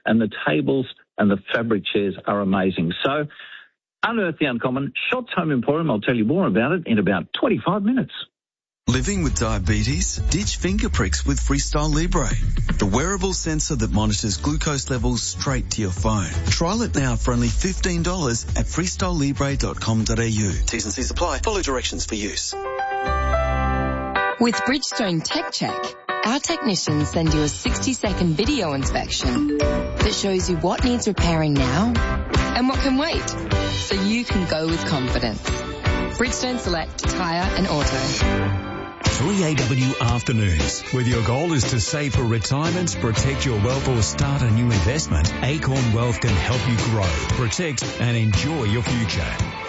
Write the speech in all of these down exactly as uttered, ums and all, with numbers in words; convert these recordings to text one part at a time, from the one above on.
and the tables and the fabric chairs are amazing. So, Unearth the Uncommon, Shots Home Emporium. I'll tell you more about it in about twenty-five minutes. Living with diabetes? Ditch finger pricks with Freestyle Libre, the wearable sensor that monitors glucose levels straight to your phone. Trial it now for only fifteen dollars at freestyle libre dot com dot a u. T's and C's apply. Follow directions for use. With Bridgestone Tech Check, our technicians send you a sixty-second video inspection that shows you what needs repairing now and what can wait, so you can go with confidence. Bridgestone Select Tyre and Auto. three A W Afternoons. Whether your goal is to save for retirement, protect your wealth or start a new investment, Acorn Wealth can help you grow, protect and enjoy your future.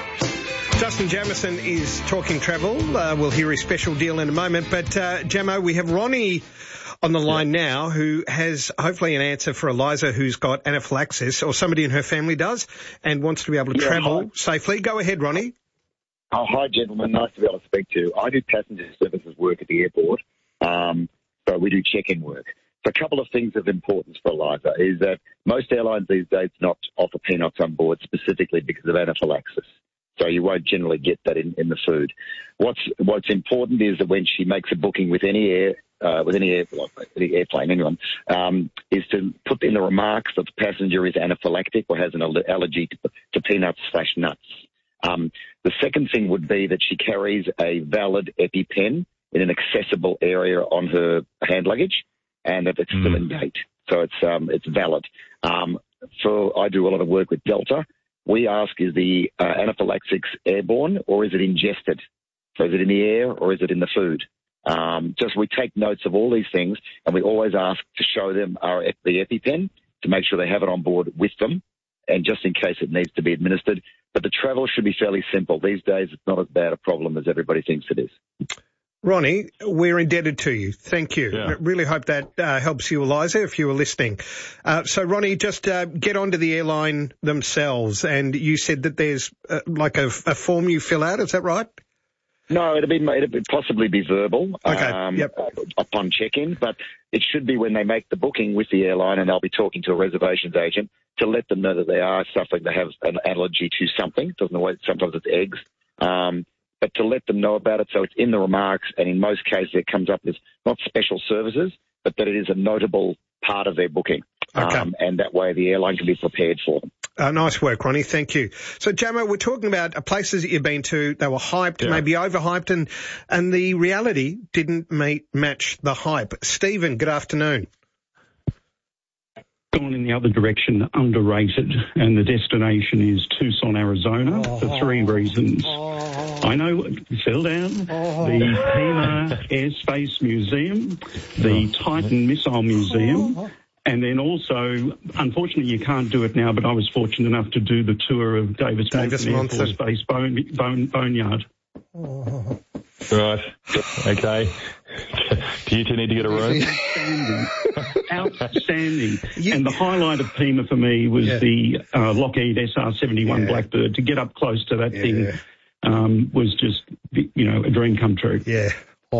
Justin Jamieson is talking travel. Uh, we'll hear his special deal in a moment. But, uh, Jamo, we have Ronnie on the line yeah. now who has hopefully an answer for Eliza who's got anaphylaxis, or somebody in her family does, and wants to be able to yeah, travel hi. safely. Go ahead, Ronnie. Oh, hi, gentlemen. Nice to be able to speak to you. I do passenger services work at the airport, um, so we do check-in work. So a couple of things of importance for Eliza is that most airlines these days not offer peanuts on board specifically because of anaphylaxis. So you won't generally get that in, in the food. What's what's important is that when she makes a booking with any air, uh, with any, air, any airplane, anyone, um, is to put in the remarks that the passenger is anaphylactic or has an allergy to, to peanuts slash nuts. Um, the second thing would be that she carries a valid EpiPen in an accessible area on her hand luggage, and that it's mm. still in date. So it's um, it's valid. Um, so I do a lot of work with Delta. We ask, is the uh, anaphylaxis airborne or is it ingested? So is it in the air or is it in the food? Um, just we take notes of all these things, and we always ask to show them our the EpiPen to make sure they have it on board with them, and just in case it needs to be administered. But the travel should be fairly simple. These days, it's not as bad a problem as everybody thinks it is. Ronnie, we're indebted to you. Thank you. Yeah. Really hope that uh, helps you, Eliza, if you were listening. Uh, so, Ronnie, just uh, get onto the airline themselves, and you said that there's uh, like a, a form you fill out. Is that right? No, it'll be it'll possibly be verbal okay. um, yep. upon check-in, but it should be when they make the booking with the airline, and they'll be talking to a reservations agent to let them know that they are suffering, they have an allergy to something. It doesn't always, sometimes it's eggs. Um, but to let them know about it, so it's in the remarks, and in most cases it comes up as not special services, but that it is a notable part of their booking. Okay. Um, and that way the airline can be prepared for them. Uh, nice work, Ronnie. Thank you. So, Jamo, we're talking about uh, places that you've been to. They were hyped, yeah. maybe overhyped, and, and the reality didn't meet, match the hype. Stephen, good afternoon. Gone in the other direction, underrated, and the destination is Tucson, Arizona, oh. for three reasons. Oh. I know, settle down, oh. the Pima Airspace Museum, the oh. Titan Missile Museum, oh. and then also, unfortunately you can't do it now, but I was fortunate enough to do the tour of Davis, Davis Monthan Air Force Base bone, bone, Boneyard. Oh. Right, okay. Do you two need to get a room? Outstanding. Outstanding. You, and the highlight of Pima for me was yeah. the uh, Lockheed S R seventy-one yeah. Blackbird. To get up close to that yeah. thing um, was just, you know, a dream come true. Yeah. Oh,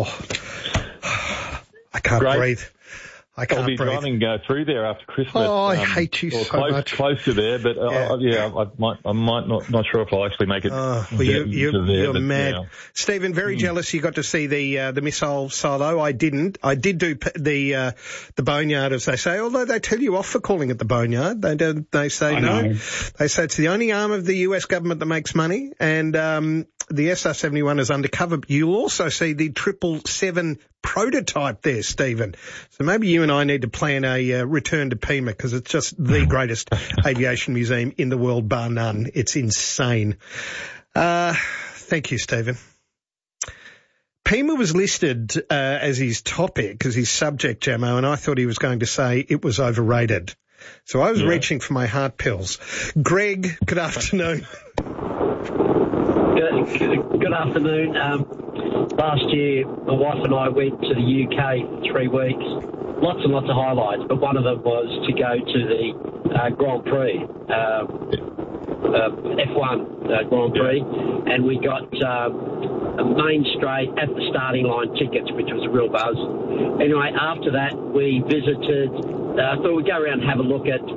I can't Great. breathe. I can't I'll be breathe. driving uh, through there after Christmas. Oh, I um, hate you or so close, much. Close to there, but uh, yeah, I, yeah I might, I might not, not sure if I'll actually make it. Oh, well, you, you, to there, you're but, mad. Yeah. Stephen, very mm. jealous you got to see the uh, the missile silo. I didn't. I did do p- the uh, the Boneyard, as they say, although they tell you off for calling it the Boneyard. They don't, they say I no. know. They say it's the only arm of the U S government that makes money, and um, the S R seventy-one is undercover. You'll also see the triple seven prototype there, Stephen. So maybe you and I need to plan a uh, return to Pima, because it's just the greatest aviation museum in the world, bar none. It's insane. Uh, thank you, Stephen. Pima was listed uh, as his topic, as his subject, Jamo, and I thought he was going to say it was overrated. So I was yeah. reaching for my heart pills. Greg, good afternoon. Good, good, good afternoon. Um, last year, my wife and I went to the U K for three weeks. Lots and lots of highlights, but one of them was to go to the uh, Grand Prix, uh, uh, F one uh, Grand Prix, yeah. and we got um, a main straight at the starting line tickets, which was a real buzz. Anyway, after that, we visited, uh, thought we'd go around and have a look at